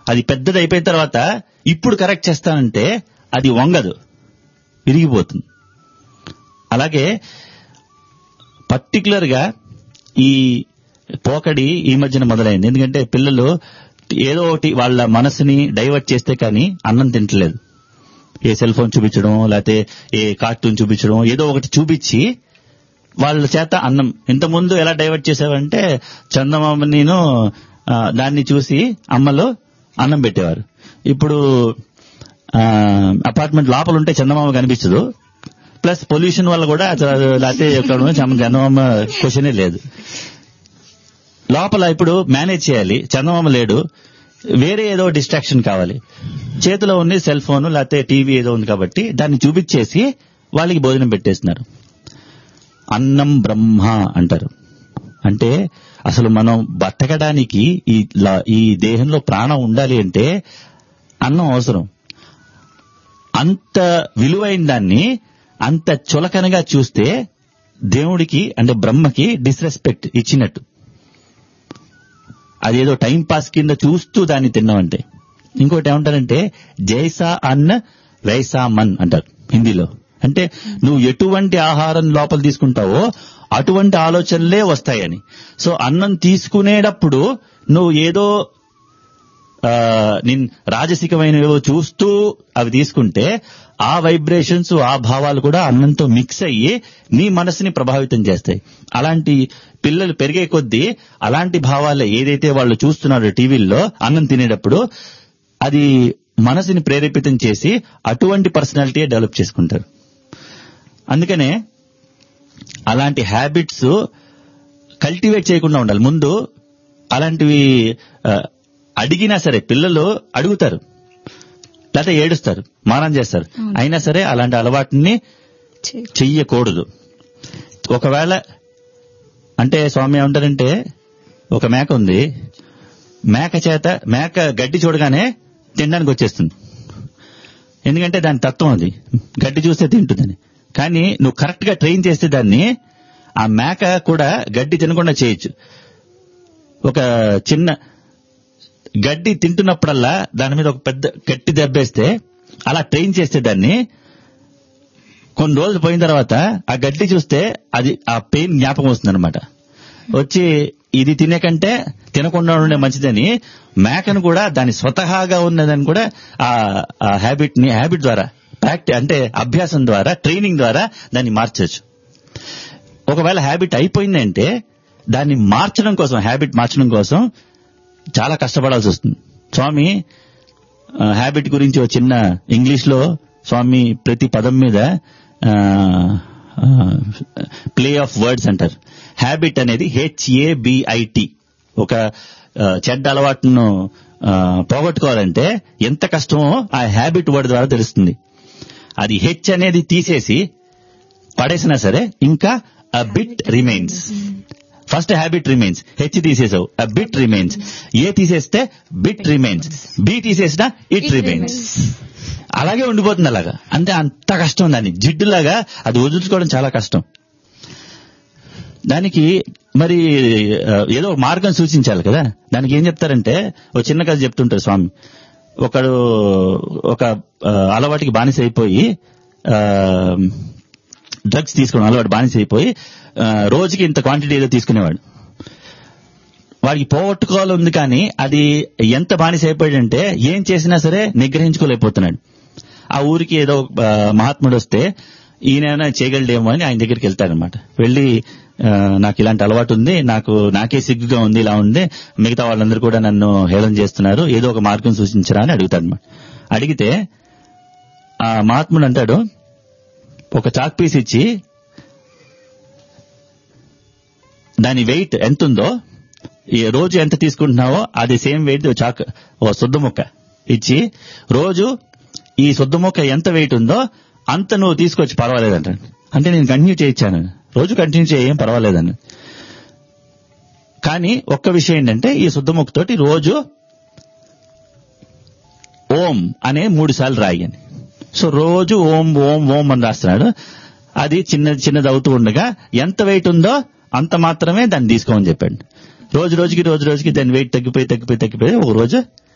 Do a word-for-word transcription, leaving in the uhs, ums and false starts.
అది పెద్దది అయిపోయిన తర్వాత ఇప్పుడు కరెక్ట్ చేస్తానంటే అది వంగదు, విరిగిపోతుంది. అలాగే పర్టికులర్ గా ఈ పోకడి ఈ మధ్యన మొదలైంది. ఎందుకంటే పిల్లలు ఏదో ఒకటి వాళ్ళ మనసుని డైవర్ట్ చేస్తే కానీ అన్నం తింటలేదు. ఏ సెల్ ఫోన్ చూపించడం, లేకపోతే ఏ కార్టూన్ చూపించడం, ఏదో ఒకటి చూపించి వాళ్ళ చేత అన్నం. ఇంతకుముందు ఎలా డైవర్ట్ చేసేవారంటే చందమామ నేను దాన్ని చూసి అమ్మలో అన్నం పెట్టేవారు. ఇప్పుడు అపార్ట్మెంట్ లోపల ఉంటే చందమామ కనిపించదు, ప్లస్ పొల్యూషన్ వల్ల కూడా లేకపోతే చందమామ క్వశ్చనే లేదు. లోపల ఇప్పుడు మేనేజ్ చేయాలి, చందమామ లేడు, వేరే ఏదో డిస్ట్రాక్షన్ కావాలి. చేతిలో ఉంది సెల్ ఫోన్ లేకపోతే టీవీ ఏదో ఉంది కాబట్టి దాన్ని చూపించేసి వాళ్ళకి భోజనం పెట్టేస్తున్నారు. అన్నం బ్రహ్మ అంటారు. అంటే అసలు మనం బతకడానికి ఈ ఈ దేహంలో ప్రాణం ఉండాలి అంటే అన్నం అవసరం. అంత విలువైన దాన్ని అంత చులకనగా చూస్తే దేవుడికి అంటే బ్రహ్మకి డిస్రెస్పెక్ట్ ఇచ్చినట్టు. అదేదో టైం పాస్ కింద చూస్తూ దాన్ని తిన్నామంటే. ఇంకోటి ఏమంటారంటే జైసా అన్న వైసా మన్ అంటారు హిందీలో. అంటే నువ్వు ఎటువంటి ఆహారం లోపల తీసుకుంటావో అటువంటి ఆలోచనలే వస్తాయని. సో అన్నం తీసుకునేటప్పుడు నువ్వు ఏదో నిన్ రాజసికమైనవేవో చూస్తూ అవి తీసుకుంటే ఆ వైబ్రేషన్స్ ఆ భావాలు కూడా అన్నంతో మిక్స్ అయ్యి నీ మనసుని ప్రభావితం చేస్తాయి. అలాంటి పిల్లలు పెరిగే కొద్దీ అలాంటి భావాలే ఏదైతే వాళ్ళు చూస్తున్నారో టీవీల్లో అన్నం తినేటప్పుడు అది మనసుని ప్రేరేపితం చేసి అటువంటి పర్సనాలిటీ డెవలప్ చేసుకుంటారు. అందుకనే అలాంటి హ్యాబిట్స్ కల్టివేట్ చేయకుండా ఉండాలి. ముందు అలాంటివి అడిగినా సరే పిల్లలు అడుగుతారు, లేకపోతే ఏడుస్తారు, మారం చేస్తారు, అయినా సరే అలాంటి అలవాటుని చెయ్యకూడదు. ఒకవేళ అంటే స్వామి ఏమంటారంటే ఒక మేక ఉంది, మేక చేత మేక గడ్డి చూడగానే తినడానికి వచ్చేస్తుంది. ఎందుకంటే దాని తత్వం అది, గడ్డి చూస్తే తింటుందని. కానీ నువ్వు కరెక్ట్ గా ట్రైన్ చేస్తే దాన్ని ఆ మేక కూడా గడ్డి తినకుండా చేయొచ్చు. ఒక చిన్న గడ్డి తింటున్నప్పుడల్లా దాని మీద ఒక పెద్ద గట్టి దెబ్బేస్తే అలా ట్రైన్ చేస్తే దాన్ని కొన్ని రోజులు పోయిన తర్వాత ఆ గడ్డి చూస్తే అది ఆ పెయిన్ జ్ఞాపకం వస్తుంది అనమాట. వచ్చి ఇది తినే కంటే తినకుండా ఉండే మంచిదని మేకను కూడా దాని స్వతహాగా ఉన్నదని కూడా ఆ హ్యాబిట్ ని హ్యాబిట్ ద్వారా ప్రాక్టీ అంటే అభ్యాసం ద్వారా ట్రైనింగ్ ద్వారా దాన్ని మార్చవచ్చు. ఒకవేళ హ్యాబిట్ అయిపోయిందంటే దాన్ని మార్చడం కోసం హ్యాబిట్ మార్చడం కోసం చాలా కష్టపడాల్సి వస్తుంది. స్వామి హ్యాబిట్ గురించి ఒక చిన్న ఇంగ్లీష్ లో స్వామి ప్రతి పదం మీద ప్లే ఆఫ్ వర్డ్స్ అంటారు. హ్యాబిట్ అనేది హెచ్ఏబిఐటి. ఒక చెడ్డ అలవాటును పోగొట్టుకోవాలంటే ఎంత కష్టమో ఆ హ్యాబిట్ వర్డ్ ద్వారా తెలుస్తుంది. అది హెచ్ అనేది తీసేసి పడేసినా సరే ఇంకా a bit remains. First habit remains, H తీసేసావు a bit remains, ఏ తీసేస్తే bit remains, B తీసేసినా it remains. అలాగే ఉండిపోతుంది. అలాగా అంటే అంత కష్టం, దాన్ని జిడ్డులాగా అది వదులుకోవడం చాలా కష్టం. దానికి మరి ఏదో ఒక మార్గం సూచించాలి కదా. దానికి ఏం చెప్తారంటే ఒక చిన్న కథ చెప్తుంటారు స్వామి. ఒకడు ఒక అలవాటుకి బానిస అయిపోయి డ్రగ్స్ తీసుకోవడం అలవాటు బానిస అయిపోయి రోజుకి ఇంత క్వాంటిటీ ఏదో తీసుకునేవాడు. వాడికి పోగొట్టుకోవాలి ఉంది కానీ అది ఎంత బానిస అయిపోయాడంటే ఏం చేసినా సరే నిగ్రహించుకోలేకపోతున్నాడు. ఆ ఊరికి ఏదో మహాత్ముడు వస్తే ఈయన చేయగలడేమో అని ఆయన దగ్గరికి వెళ్తాడనమాట. వెళ్ళి నాకు ఇలాంటి అలవాటు ఉంది, నాకు నాకే సిగ్గుగా ఉంది, ఇలా ఉంది, మిగతా వాళ్ళందరూ కూడా నన్ను హేళన చేస్తున్నారు, ఏదో ఒక మార్గం సూచించరా అని అడుగుతాడనమాట. అడిగితే ఆ మహాత్ముడు అంటాడు, ఒక చాక్ పీస్ ఇచ్చి దాని వెయిట్ ఎంత ఉందో, ఈ రోజు ఎంత తీసుకుంటున్నావో అది సేమ్ వెయిట్ చాక్ ఓ శుద్ధ ముక్క ఇచ్చి రోజు ఈ శుద్ధ ముక్క ఎంత వెయిట్ ఉందో అంత నువ్వు తీసుకొచ్చి పర్వాలేదంటాడు. అంటే నేను కంటిన్యూ చేయించాను, రోజు కంటిన్యూ చేయం పర్వాలేదని. కానీ ఒక్క విషయం ఏంటంటే ఈ శుద్ధ ముక్కతోటి రోజు ఓం అనే మూడు సార్లు రాయని. సో రోజు ఓం ఓం ఓం అని రాస్తున్నాడు. అది చిన్న చిన్నది అవుతూ ఉండగా ఎంత వెయిట్ ఉందో అంత మాత్రమే దాన్ని తీసుకోమని చెప్పాడు. రోజు రోజుకి రోజు రోజుకి దాని వెయిట్ తగ్గిపోయి తగ్గిపోయి తగ్గిపోయి ఒక రోజు